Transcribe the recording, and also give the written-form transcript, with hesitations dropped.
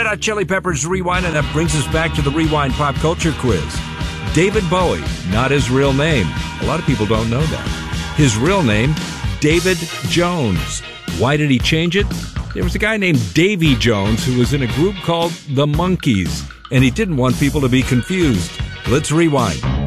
Hot Chili Peppers Rewind, and that brings us back to the Rewind Pop Culture Quiz. David Bowie, not his real name. A lot of people don't know that. His real name, David Jones. Why did he change it? There was a guy named Davy Jones who was in a group called The Monkees, and he didn't want people to be confused. Let's rewind.